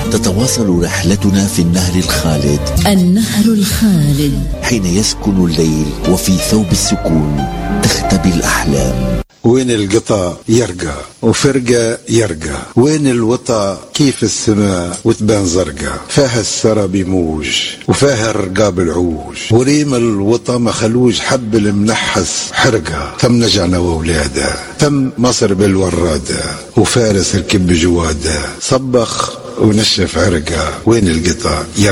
تتواصل رحلتنا في النهر الخالد. النهر الخالد. حين يسكن الليل وفي ثوب السكون تختبي الأحلام. وين القطا يرقى وفرقة يرقى، وين الوطا كيف السماء وتبان زرقة، فيها السرى بموج وفيها الرقاب العوج، وريم الوطا مخلوج حب المنحس حرقة، ثم نجعنا وولاده، ثم مصر بالورادة وفارس الكب جواده، صبخ ونشف عرقة. وين القطا